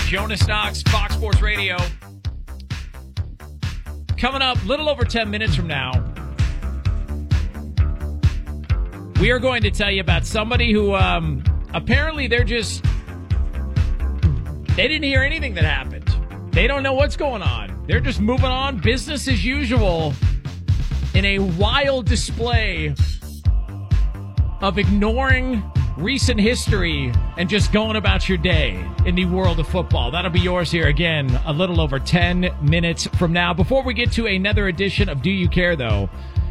Jonas Knox, Fox Sports Radio. Coming up, little over 10 minutes from now, we are going to tell you about somebody who apparently they didn't hear anything that happened. They don't know what's going on. They're just moving on, business as usual, in a wild display of ignoring recent history and just going about your day in the world of football. That'll be yours here again a little over 10 minutes from now. Before we get to another edition of Do You Care, though,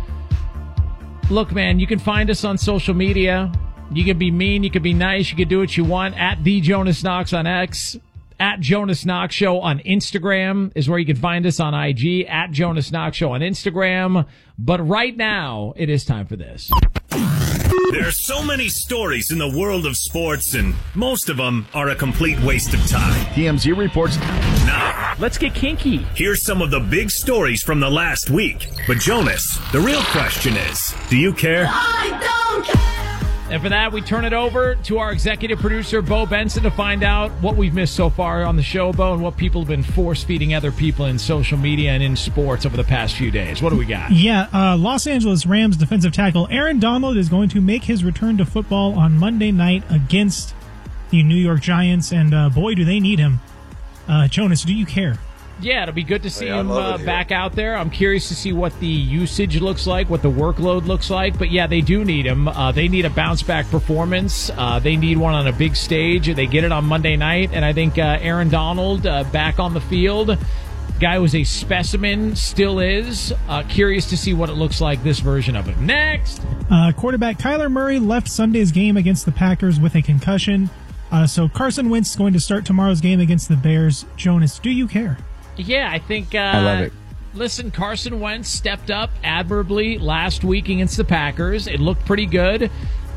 look, man, you can find us on social media. You can be mean, you can be nice, you can do what you want. At The Jonas Knox on X, at Jonas Knox Show on Instagram is where you can find us on IG, at Jonas Knox Show on Instagram. But right now, it is time for this. There are so many stories in the world of sports, and most of them are a complete waste of time. TMZ reports. Now, let's get kinky. Here's some of the big stories from the last week. But Jonas, the real question is, do you care? I don't care! And for that, we turn it over to our executive producer, Bo Benson, to find out what we've missed so far on the show, Bo, and what people have been force-feeding other people in social media and in sports over the past few days. What do we got? Yeah, Los Angeles Rams defensive tackle Aaron Donald is going to make his return to football on Monday night against the New York Giants, and boy, do they need him. Jonas, do you care? Yeah, it'll be good to see him back out there. I'm curious to see what the usage looks like, what the workload looks like. But, yeah, they do need him. They need a bounce-back performance. They need one on a big stage. They get it on Monday night. And I think Aaron Donald back on the field. Guy was a specimen, still is. Curious to see what it looks like, this version of him. Next! Quarterback Kyler Murray left Sunday's game against the Packers with a concussion. So Carson Wentz is going to start tomorrow's game against the Bears. Jonas, do you care? Yeah, I think... I love it. Listen, Carson Wentz stepped up admirably last week against the Packers. It looked pretty good.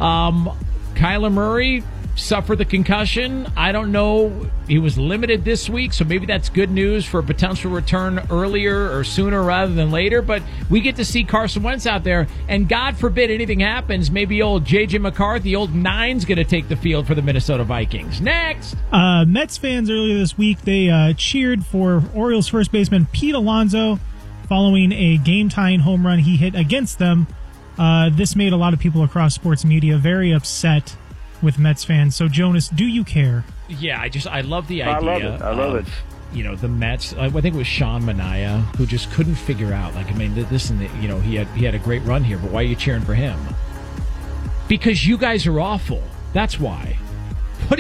Kyler Murray suffered the concussion. I don't know. He was limited this week, so maybe that's good news for a potential return earlier or sooner rather than later. But we get to see Carson Wentz out there, and God forbid anything happens, maybe old J.J. McCarthy, old Nine's going to take the field for the Minnesota Vikings. Next! Mets fans earlier this week, they cheered for Orioles first baseman Pete Alonso following a game-tying home run he hit against them. This made a lot of people across sports media very upset with Mets fans. So, Jonas, do you care? Yeah, I love the idea. I love it. You know, the Mets. I think it was Sean Manaea who just couldn't figure out. Like, I mean, this and you know, he had a great run here, but why are you cheering for him? Because you guys are awful. That's why. What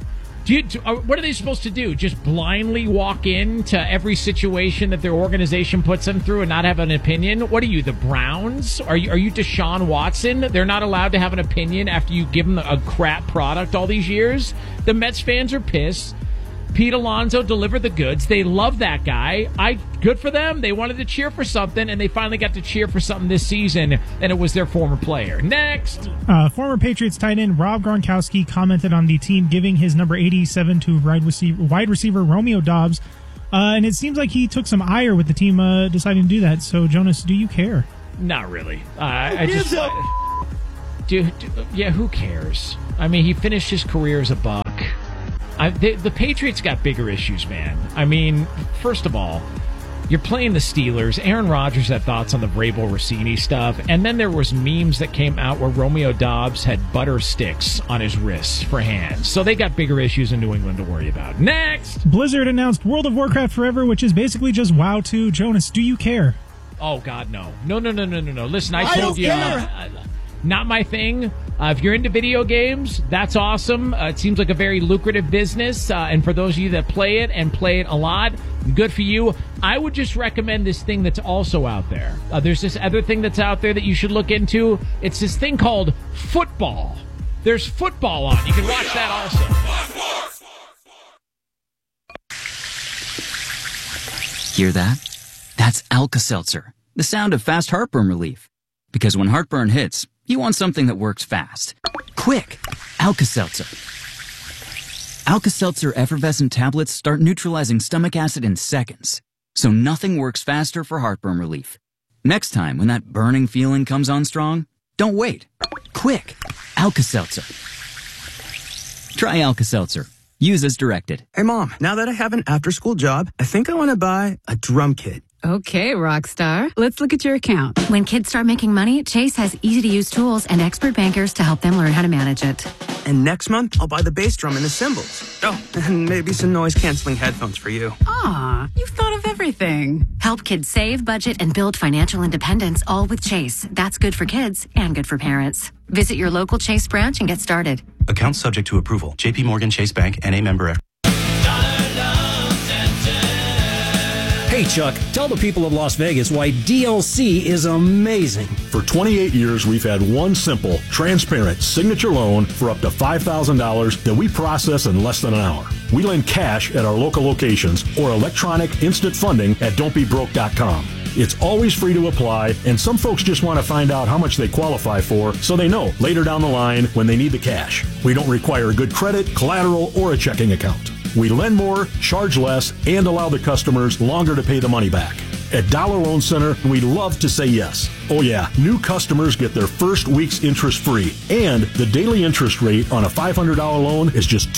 are they supposed to do? Just blindly walk into every situation that their organization puts them through and not have an opinion? What are you, the Browns? Are you Deshaun Watson? They're not allowed to have an opinion after you give them a crap product all these years? The Mets fans are pissed. Pete Alonso delivered the goods. They love that guy. Good for them. They wanted to cheer for something, and they finally got to cheer for something this season, and it was their former player. Next! Former Patriots tight end Rob Gronkowski commented on the team giving his number 87 to wide receiver Romeo Doubs, and it seems like he took some ire with the team deciding to do that. So, Jonas, do you care? Not really. Who cares? I mean, he finished his career as a Buck. The Patriots got bigger issues, man. I mean, first of all, you're playing the Steelers. Aaron Rodgers had thoughts on the Vrabel Rossini stuff, and then there was memes that came out where Romeo Doubs had butter sticks on his wrists for hands. So they got bigger issues in New England to worry about. Next! Blizzard announced World of Warcraft Forever, which is basically just WoW 2. Jonas, do you care? Oh, God, no. No. Listen, I told you... Not my thing. If you're into video games, that's awesome. It seems like a very lucrative business. And for those of you that play it and play it a lot, good for you. I would just recommend this thing that's also out there. There's this other thing that's out there that you should look into. It's this thing called football. There's football on. You can watch that also. Hear that? That's Alka-Seltzer, the sound of fast heartburn relief. Because when heartburn hits, you want something that works fast. Quick! Alka-Seltzer. Alka-Seltzer effervescent tablets start neutralizing stomach acid in seconds. So nothing works faster for heartburn relief. Next time when that burning feeling comes on strong, don't wait. Quick! Alka-Seltzer. Try Alka-Seltzer. Use as directed. Hey, Mom, now that I have an after-school job, I think I want to buy a drum kit. Okay, Rockstar. Let's look at your account. When kids start making money, Chase has easy-to-use tools and expert bankers to help them learn how to manage it. And next month, I'll buy the bass drum and the cymbals. Oh, and maybe some noise-canceling headphones for you. Aw, you've thought of everything. Help kids save, budget, and build financial independence, all with Chase. That's good for kids and good for parents. Visit your local Chase branch and get started. Account subject to approval. J.P. Morgan Chase Bank, N.A. member. Hey, Chuck, tell the people of Las Vegas why DLC is amazing. For 28 years, we've had one simple, transparent signature loan for up to $5,000 that we process in less than an hour. We lend cash at our local locations or electronic instant funding at don'tbebroke.com. It's always free to apply, and some folks just want to find out how much they qualify for so they know later down the line when they need the cash. We don't require good credit, collateral, or a checking account. We lend more, charge less, and allow the customers longer to pay the money back. At Dollar Loan Center, we love to say yes. Oh yeah, new customers get their first week's interest free, and the daily interest rate on a $500 loan is just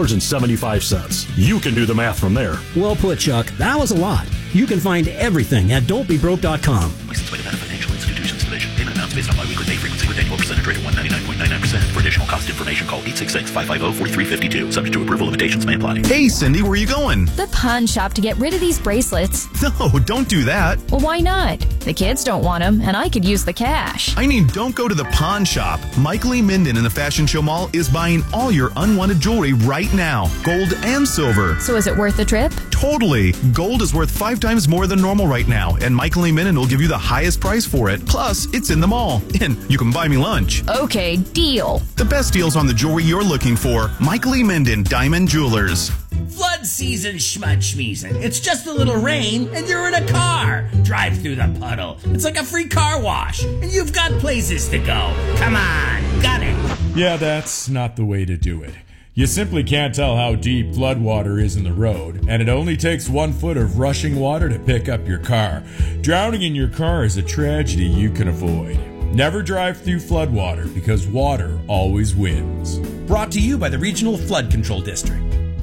$2.75. You can do the math from there. Well put, Chuck. That was a lot. You can find everything at don'tbebroke.com. Licensed by Nevada Financial Institutions Division. Payment amounts based on biweekly pay frequency with annual percentage rate of 199.99%. For additional cost information, call 866-550-4352. Subject to approval, limitations may apply. Hey, Cindy, where are you going? The pawn shop to get rid of these bracelets. No, don't do that. Well, why not? The kids don't want them, and I could use the cash. I mean, don't go to the pawn shop. Michael E. Minden in the Fashion Show Mall is buying all your unwanted jewelry right now. Gold and silver. So is it worth the trip? Totally. Gold is worth 5 times more than normal right now, and Michael E. Minden will give you the highest price for it. Plus, it's in the mall, and you can buy me lunch. Okay, deal. The best deals on the jewelry you're looking for. Michael E. Minden, Diamond Jewelers. Flood season, schmud-schmeezin'. It's just a little rain, and you're in a car. Drive through the puddle. It's like a free car wash, and you've got places to go. Come on, got it. Yeah, that's not the way to do it. You simply can't tell how deep floodwater is in the road, and it only takes 1 foot of rushing water to pick up your car. Drowning in your car is a tragedy you can avoid. Never drive through floodwater, because water always wins. Brought to you by the Regional Flood Control District.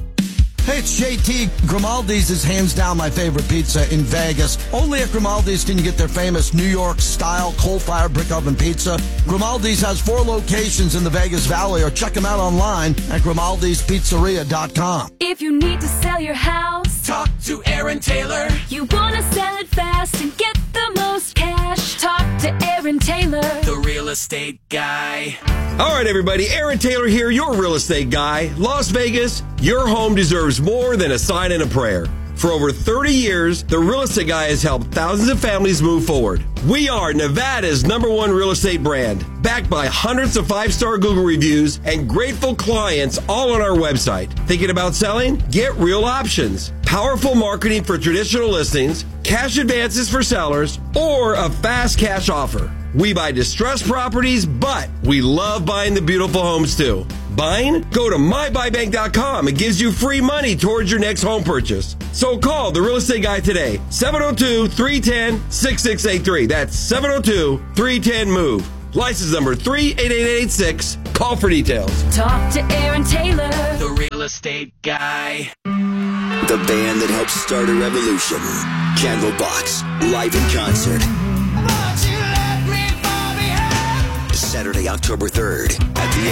Hey, it's JT. Grimaldi's is hands down my favorite pizza in Vegas. Only at Grimaldi's can you get their famous New York-style coal-fired brick oven pizza. Grimaldi's has 4 locations in the Vegas Valley, or check them out online at grimaldispizzeria.com. If you need to sell your house, talk to Aaron Taylor. You want to sell it fast and get the most cash, talk to Aaron Taylor, the real estate guy. All right, everybody, Aaron Taylor here, your real estate guy. Las Vegas, your home deserves more than a sign and a prayer. For over 30 years, the Real Estate Guy has helped thousands of families move forward. We are Nevada's #1 real estate brand, backed by hundreds of 5-star Google reviews and grateful clients all on our website. Thinking about selling? Get Real Options. Powerful marketing for traditional listings, cash advances for sellers, or a fast cash offer. We buy distressed properties, but we love buying the beautiful homes too. Buying? Go to mybuybank.com. It gives you free money towards your next home purchase. So call the Real Estate Guy today, 702-310-6683. That's 702-310-MOVE. License number 38886. Call for details. Talk to Aaron Taylor, the Real Estate Guy. The band that helped start a revolution. Candlebox, live in concert. Saturday, October 3rd at the